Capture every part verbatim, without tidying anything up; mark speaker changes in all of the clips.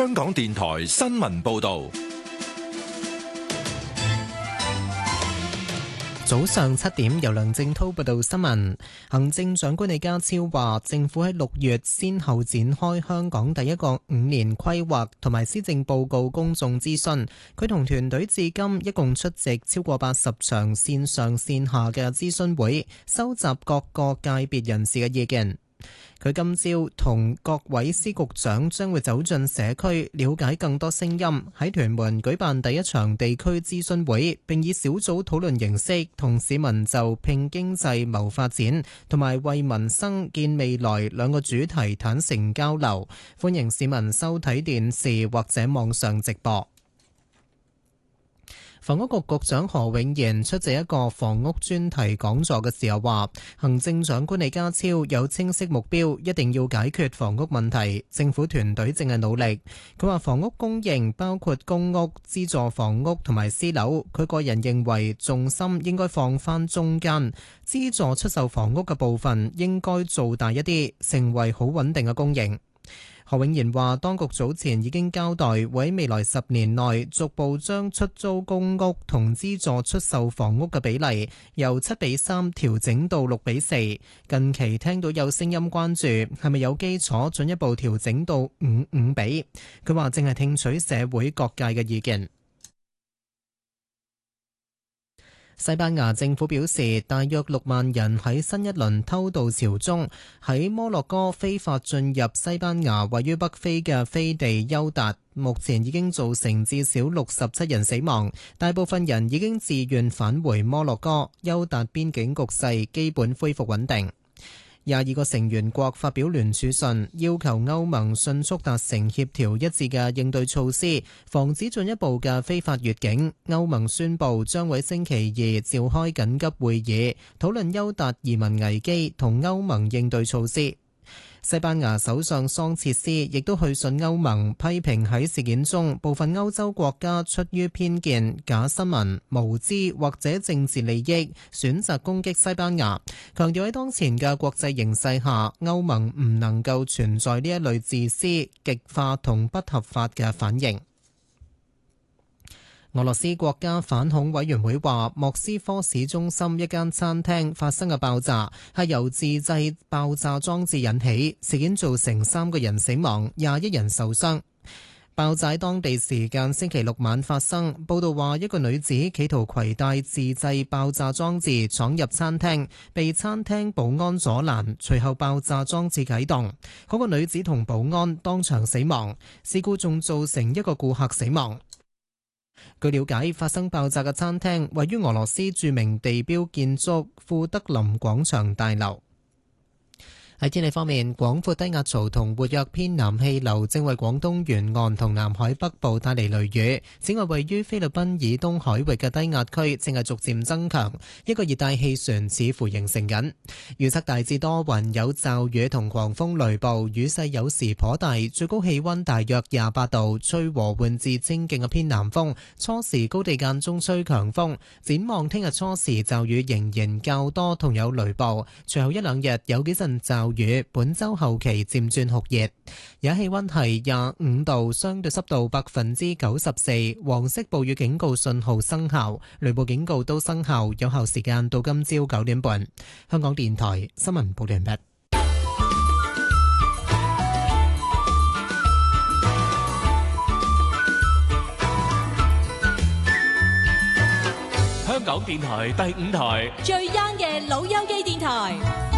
Speaker 1: 香港電台新聞報道。
Speaker 2: 早上七點，由梁正濤報道新聞。行政長官李家超話，政府喺六月先後展開香港第一個五年規劃同埋施政報告公眾諮詢。佢同團隊至今一共出席超過八十場線上線下嘅諮詢會，收集各個界別人士嘅意見。佢今朝同各位司局長將會走進社區，了解更多聲音。喺屯門舉辦第一場地區諮詢會，並以小組討論形式同市民就拼經濟謀發展同埋為民生建未來兩個主題坦誠交流。歡迎市民收睇電視或者網上直播。房屋局局長何永賢出席一個房屋專題講座嘅時候話，行政長官李家超有清晰目標，一定要解決房屋問題，政府團隊正係努力。佢話房屋供應包括公屋、資助房屋同埋私樓，佢個人認為重心應該放返中間，資助出售房屋嘅部分應該做大一啲，成為好穩定嘅供應。何永賢話，當局早前已經交代，會喺未來十年內逐步將出租公屋同資助出售房屋嘅比例由七比三調整到六比四。近期聽到有聲音關注，係咪有基礎進一步調整到五五比？佢話正係聽取社會各界嘅意見。西班牙政府表示，大約六萬人喺新一輪偷渡潮中，喺摩洛哥非法進入西班牙位於北非嘅飛地休達，目前已經造成至少六十七人死亡，大部分人已經自願返回摩洛哥，休達邊境局勢基本恢復穩定。廿二個成員國發表聯署信，要求歐盟迅速達成協調一致嘅應對措施，防止進一步嘅非法越境。歐盟宣布將喺星期二召開緊急會議，討論休達移民危機同歐盟應對措施。西班牙首相桑切斯亦都去信歐盟，批評喺事件中部分歐洲國家出於偏見、假新聞、無知或者政治利益，選擇攻擊西班牙，強調喺當前嘅國際形勢下，歐盟唔能夠存在呢一類自私、極化同不合法嘅反應。俄羅斯國家反恐委員會話，莫斯科市中心一間餐廳發生嘅爆炸係由自製爆炸裝置引起，事件造成三個人死亡，廿一人受傷。爆炸當地時間星期六晚發生。報道話，一個女子企圖攜帶自製爆炸裝置闖入餐廳，被餐廳保安阻攔，隨後爆炸裝置啟動，嗰個女子同保安當場死亡。事故仲造成一個顧客死亡。據了解，發生爆炸嘅餐廳位於俄羅斯著名地標建築庫德林廣場大樓。喺天氣方面，廣闊低壓槽同活躍偏南氣流正為廣東沿岸同南海北部帶嚟雷雨。此外，位於菲律賓以東海域嘅低壓區正係逐漸增強，一個熱帶氣旋似乎形成緊。預測大致多雲，有驟雨同狂風雷暴，雨勢有時頗大，最高氣溫大約廿八度，吹和緩至清勁嘅偏南風，初時高地間中吹強風。展望聽日初時驟雨仍然較多同有雷暴，隨後一兩日有幾陣驟雨，本周後期漸轉酷熱。而家氣溫係廿五度，相對濕度百分之九十四，黃色暴雨警告信號生效，雷暴警告都生效，有效時間到今朝九點半。香港電台新聞報道完畢。
Speaker 3: 香港電台第五台
Speaker 4: 最 young 嘅老友記電台。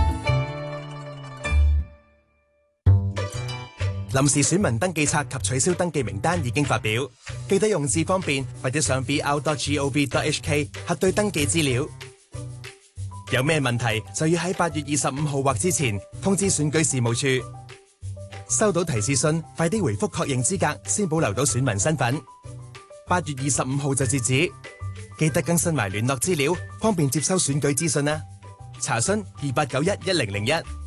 Speaker 5: 臨時選民登記冊及取消登記名單已經發表，記得用字方便或者上 b r dot gov dot h k 核對登記資料。有咩問題就要喺八月二十五號或之前通知選舉事務處。收到提示信，快啲回覆確認資格，先保留到選民身份。八月二十五號就截止，記得更新埋聯絡資料，方便接收選舉資訊啦。查詢二八九一一零零一。